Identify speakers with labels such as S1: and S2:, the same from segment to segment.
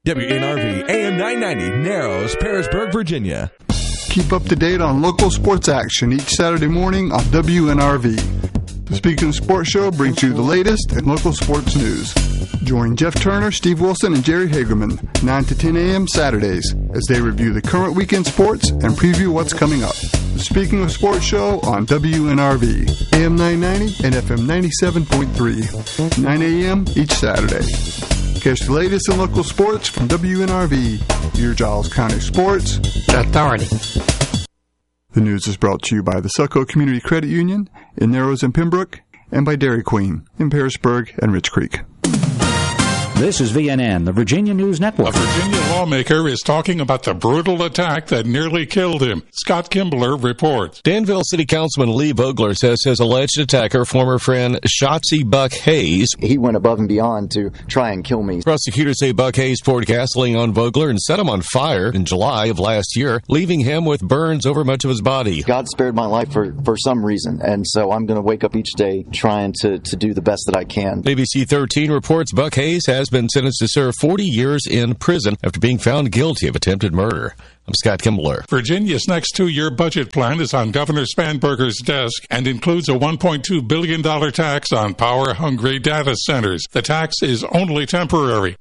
S1: WNRV AM 990, Narrows, Parisburg, Virginia.
S2: Keep up to date on local sports action each Saturday morning on WNRV. The Speaking of Sports show brings you the latest in local sports news. Join Jeff Turner, Steve Wilson, and Jerry Hagerman 9 to 10 a.m. Saturdays as they review the current weekend sports and preview what's coming up. The Speaking of Sports show on WNRV, AM 990 and FM 97.3, 9 a.m. each Saturday. Catch the latest in local sports from WNRV, your Giles County Sports Authority. The news is brought to you by the Succo Community Credit Union in Narrows and Pembroke, and by Dairy Queen in Parisburg and Rich Creek.
S3: This is VNN, the Virginia News Network.
S4: A Virginia lawmaker is talking about the brutal attack that nearly killed him. Scott Kimbler reports.
S5: Danville City Councilman Lee Vogler says his alleged attacker, former friend Shotzi Buck Hayes.
S6: He went above and beyond to try and kill me.
S5: Prosecutors say Buck Hayes poured gasoline on Vogler and set him on fire in July of last year, leaving him with burns over much of his body.
S6: God spared my life for some reason, and so I'm going to wake up each day trying to do the best that I can.
S5: ABC 13 reports Buck Hayes has been sentenced to serve 40 years in prison after being found guilty of attempted murder. I'm Scott Kimbler.
S4: Virginia's next 2-year budget plan is on Governor Spanberger's desk and includes a $1.2 billion tax on power-hungry data centers. The tax is only temporary.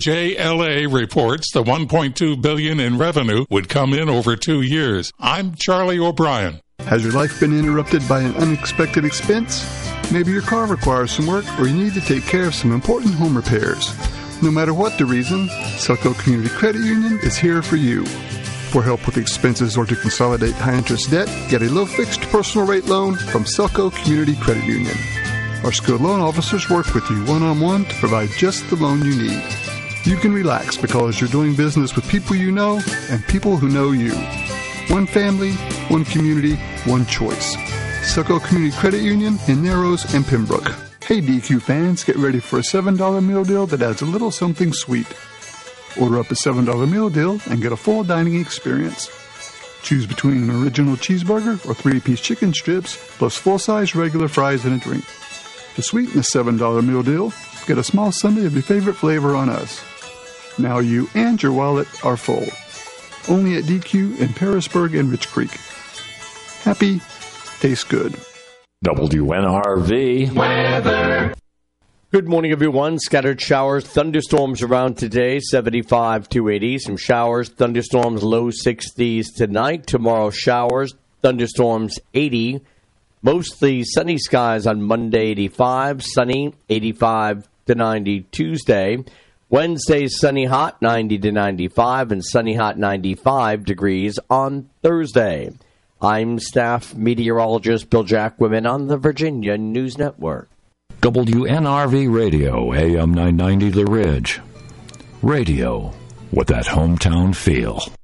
S4: WJLA reports the $1.2 billion in revenue would come in over 2 years. I'm Charlie O'Brien.
S2: Has your life been interrupted by an unexpected expense? Maybe your car requires some work, or you need to take care of some important home repairs. No matter what the reason, Succo Community Credit Union is here for you. For help with expenses or to consolidate high-interest debt, get a low-fixed personal rate loan from Succo Community Credit Union. Our skilled loan officers work with you one-on-one to provide just the loan you need. You can relax because you're doing business with people you know and people who know you. One family, one community, one choice. Succo Community Credit Union in Narrows and Pembroke. Hey DQ fans, get ready for a $7 meal deal that adds a little something sweet. Order up a $7 meal deal and get a full dining experience. Choose between an original cheeseburger or 3-piece chicken strips plus full-size regular fries and a drink. To sweeten the $7 meal deal, get a small sundae of your favorite flavor on us. Now you and your wallet are full. Only at DQ in Parisburg and Rich Creek. Happy, tastes good.
S7: WNRV weather. Good morning, everyone. Scattered showers, thunderstorms around today, 75 to 80. Some showers, thunderstorms, low 60s tonight. Tomorrow, showers, thunderstorms, 80. Mostly sunny skies on Monday, 85. Sunny, 85 to 90 Tuesday. Wednesday, sunny hot, 90 to 95. And sunny hot, 95 degrees on Thursday. I'm staff meteorologist Bill Jackwin on the Virginia News Network.
S8: WNRV Radio, AM 990 The Ridge. Radio with that hometown feel.